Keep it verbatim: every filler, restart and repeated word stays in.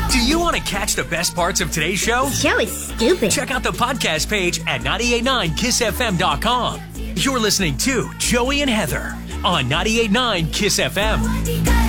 Do you want to catch the best parts of today's show? The show is stupid. Check out the podcast page at nine eight nine kiss f m dot com. You're listening to Joey and Heather on ninety-eight point nine Kiss F M.